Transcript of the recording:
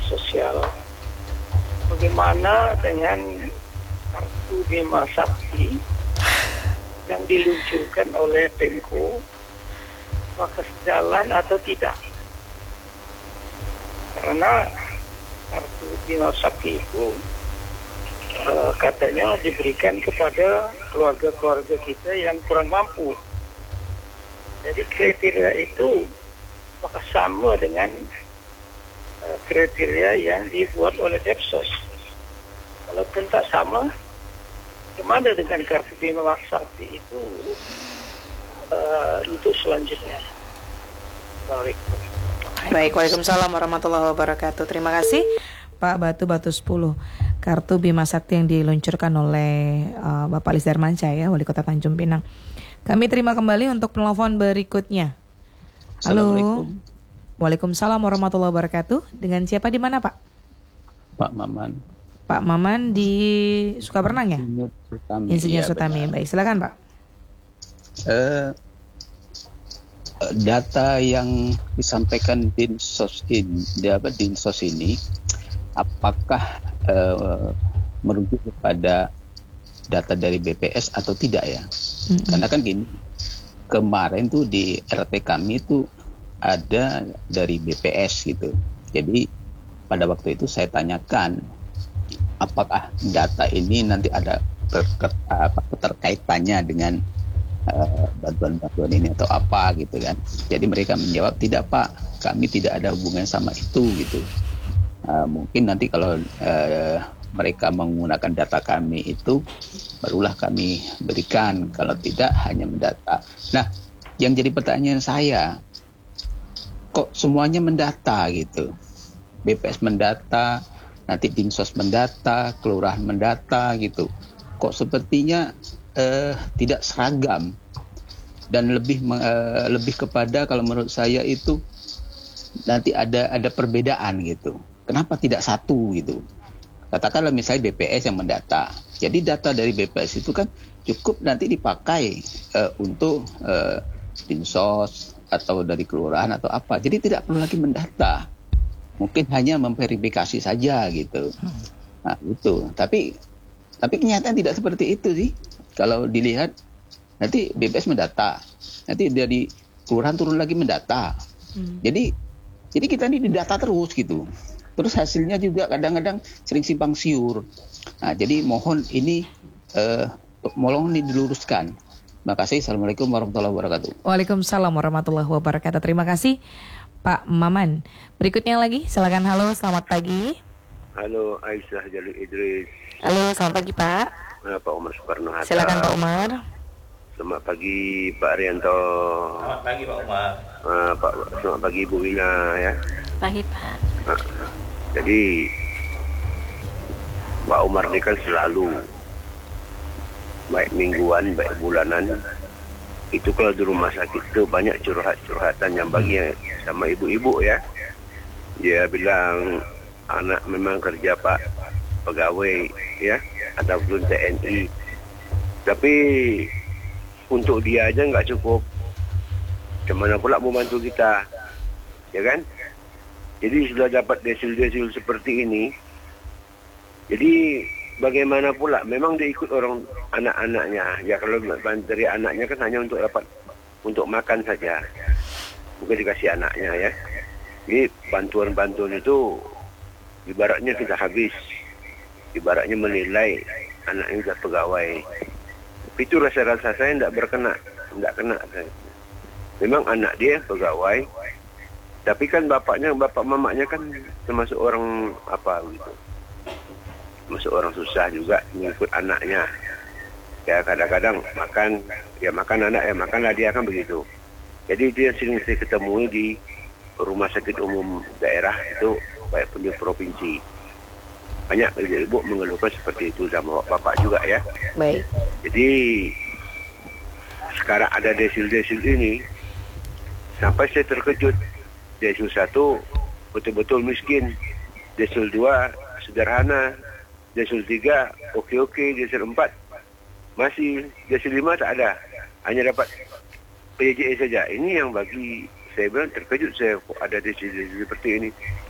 sosial. Bagaimana dengan kartu Bima Sakti yang diluncurkan oleh Pemko, apakah sejalan atau tidak? Karena kartu Bima Sakti itu katanya diberikan kepada keluarga-keluarga kita yang kurang mampu. Jadi kriteria itu apakah sama dengan kriteria yang dibuat oleh Depsos? Kalau tak sama, gimana dengan kartu Bima Sakti itu untuk selanjutnya? Assalamualaikum. Baik, waalaikumsalam warahmatullahi wabarakatuh. Terima kasih Pak Batu 10. Kartu Bima Sakti yang diluncurkan oleh Bapak Lis Darmansyah ya, Wali Kota Tanjung Pinang. Kami terima kembali untuk penelpon berikutnya. Halo. Waalaikumsalam warahmatullahi wabarakatuh. Dengan siapa di mana Pak? Pak Maman. Pak Maman di Sukaberenang ya? Insinyur Sutami. Baik, silakan Pak. Data yang disampaikan Dinsos ini apakah merujuk kepada data dari BPS atau tidak ya? Karena kan gini, kemarin tuh di RT kami tuh ada dari BPS gitu. Jadi pada waktu itu saya tanyakan apakah data ini nanti ada keterkaitannya dengan bantuan-bantuan ini atau apa gitu kan. Jadi mereka menjawab tidak Pak, kami tidak ada hubungan sama itu gitu. Mungkin nanti kalau mereka menggunakan data kami itu barulah kami berikan, kalau tidak hanya mendata. Nah, yang jadi pertanyaan saya, kok semuanya mendata gitu? BPS mendata, nanti Dinsos mendata, kelurahan mendata gitu. Kok sepertinya tidak seragam dan lebih kepada kalau menurut saya itu nanti ada perbedaan gitu. Kenapa tidak satu gitu? Katakanlah misalnya BPS yang mendata. Jadi data dari BPS itu kan cukup nanti dipakai untuk Dinsos atau dari kelurahan atau apa. Jadi tidak perlu lagi mendata. Mungkin hanya memverifikasi saja gitu. Nah, itu. Tapi kenyataan tidak seperti itu sih. Kalau dilihat nanti BPS mendata, nanti dari kelurahan turun lagi mendata. Jadi kita ini didata terus gitu. Terus hasilnya juga kadang-kadang sering simpang siur. Nah, jadi mohon ini diluruskan. Terima kasih. Assalamualaikum warahmatullahi wabarakatuh. Waalaikumsalam warahmatullahi wabarakatuh. Terima kasih Pak Maman. Berikutnya lagi, silakan. Halo, selamat pagi. Halo, Aisyah Jalil Idris. Halo, selamat pagi Pak. Pak Umar Soekarno Hatta. Silakan Pak Umar. Selamat pagi Pak Rianto. Selamat pagi Pak Umar. Selamat pagi Bu Wina ya. Pagi Pak. Jadi Pak Umar ini kan selalu baik mingguan, baik bulanan. Itu kalau di rumah sakit itu banyak curhatan yang bagi sama ibu-ibu ya. Dia bilang anak memang kerja Pak pegawai ya ataupun TNI. Tapi untuk dia aja nggak cukup. Kemana pula mau bantu kita, ya kan? Jadi sudah dapat desil-desil seperti ini. Jadi bagaimana pula? Memang dia ikut orang anak-anaknya. Ya kalau dari anaknya kan hanya untuk makan saja. Mungkin dikasih anaknya ya. Jadi bantuan-bantuan itu ibaratnya kita habis. Ibaratnya menilai anaknya sudah pegawai. Itu rasa-rasa saya tidak kena. Memang anak dia pegawai. Tapi kan bapak mamanya kan termasuk orang apa gitu. Termasuk orang susah juga mengikut anaknya. Ya kadang-kadang makan anak ya makanlah dia kan begitu. Jadi dia sering saya ketemu di rumah sakit umum daerah itu baik pun di provinsi. Banyak ibu mengeluhkan seperti itu sama bapak juga ya. Baik. Jadi sekarang ada desil-desil ini sampai saya terkejut. Desil 1 betul-betul miskin. Desil 2 sederhana. Desil 3 oke. Desil 4 masih. Desil 5 tak ada. Hanya dapat PJJ saja. Ini yang bagi saya bilang terkejut saya kok ada desil-desil seperti ini.